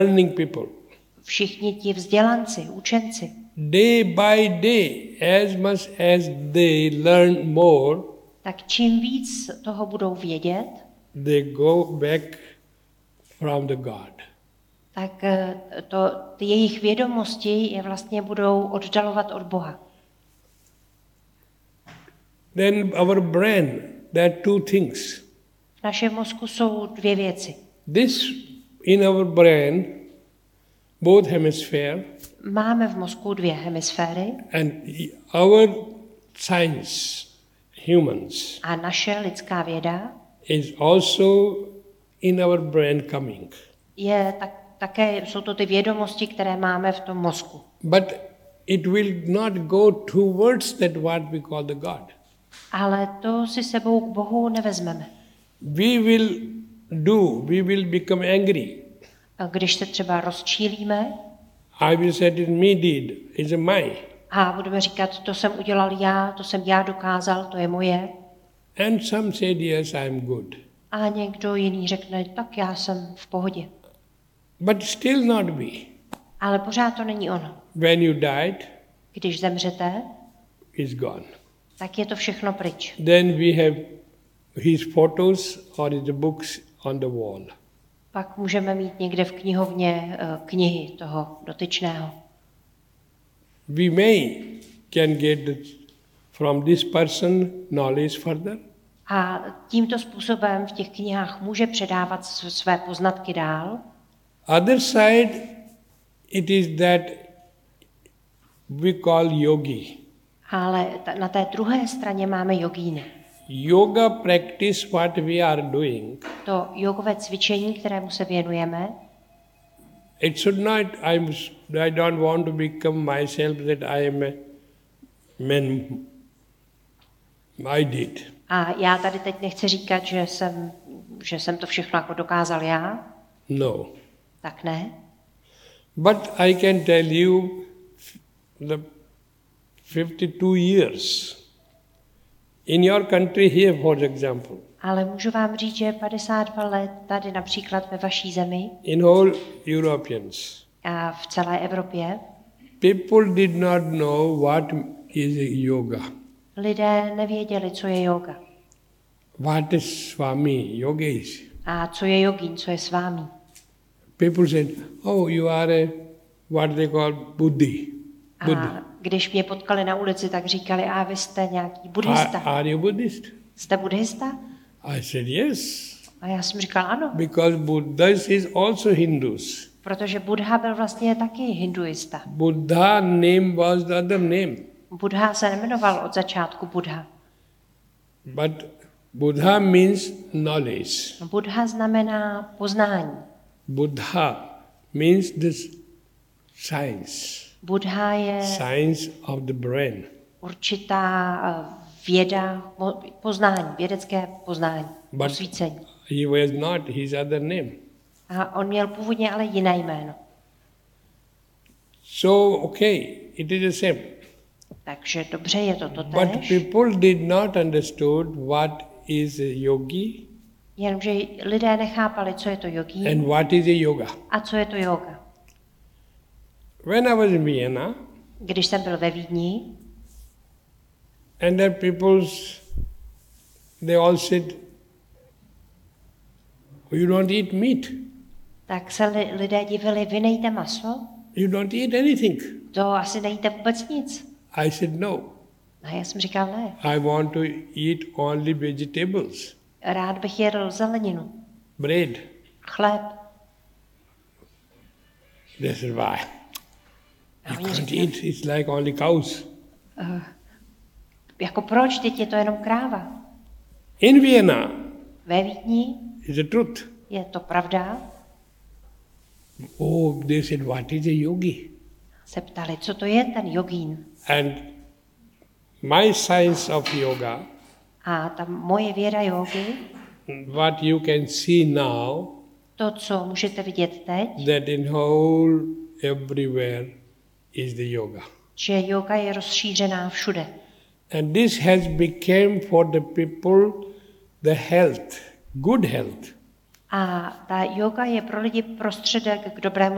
learning people. Všichni ti vzdělanci, učenci. Day by day, as much as they learn more, Tak čím víc toho budou vědět, they go back from the God. tak ty jejich vědomosti je vlastně budou oddalovat od Boha. Then our brain, there are two things. V našem mozku jsou dvě věci. This in our brain, both hemisphere, Máme v mozku dvě hemisféry and our science, humans, a naše lidská věda is also in our brain coming. Také jsou to ty vědomosti, které máme v tom mozku. But it will not go towards that what we call the God. Ale to si sebou k Bohu nevezmeme. We will become angry. A když se třeba rozčílíme, I will say it me did, it's my. a budeme říkat, to jsem udělal já, to jsem já dokázal, to je moje. And some said, yes, I am good. A někdo jiný řekne, tak já jsem v pohodě. But still not we. Ale pořád to není ono. When you died, Když zemřete, it's gone. tak je to všechno pryč. Then we have his photos or his books on the wall. Pak můžeme mít někde v knihovně knihy toho dotyčného. We can get from this person knowledge further. A tímto způsobem v těch knihách může předávat své poznatky dál. Other side, it is that we call yogi. Ale na té druhé straně máme jogíny. Yoga practice, what we are doing, To jogové cvičení, kterému se věnujeme, it should not, I don't want to become myself that I am a man. I did. a já tady teď nechci říkat, že jsem to všechno jako dokázal já, No. tak ne. But I can tell you the 52 years in your country here, for example, Ale můžu vám říct, že 52 let tady například ve vaší zemi in whole Europeans, a v celé Evropě people did not know what is yoga. lidé nevěděli, co je yoga. What is Swami, yogis? A co je jogín, co je svámí. People said, oh, you are a, what they call Buddhi. A když mě potkali na ulici, tak říkali, a vy jste nějaký buddhista. Are you Buddhist? Jste buddhista? I said, yes. A já jsem říkal, ano, Because Buddhist is also Hindus. protože Buddha byl vlastně taky hinduista. Buddha name was the other name. Buddha se nemenoval od začátku Buddha. But Buddha means knowledge. Buddha znamená poznání. Buddha means this science. Buddha je Science of the brain. určitá věda, poznání, vědecké poznání, osvícení. He was not his other name. A on měl původně ale jiné jméno. So, okay, it is the same. Takže dobře, je to But totéž. people did not understood what is a yogi Jenomže lidé nechápali, co je to jogín and what is a yoga. a co je to yoga. When I was in Vienna, Když jsem byl ve Vídni, and the they all said, you don't eat meat, tak se lidé divili, vy nejíte maso? you don't eat anything. To asi nejíte vůbec nic. I said, no, A já jsem říkal, ne. I want to eat only vegetables, Rád bych jedl zeleninu, bread. chléb. They said, why? A You oni can't řekli, eat, it's like only cows. jako proč, teď je to jenom kráva. In Vienna, Ve Vídni is the truth. je to pravda. Oh, they said, what is a yogi? Se ptali, co to je ten jogín. And my science of yoga, A ta moje věda jogy, what you can see now, to, co můžete vidět teď, that in whole everywhere is the yoga. že yoga je rozšířená všude. And this has become for the people the health, good health. A ta yoga je pro lidi prostředek k dobrému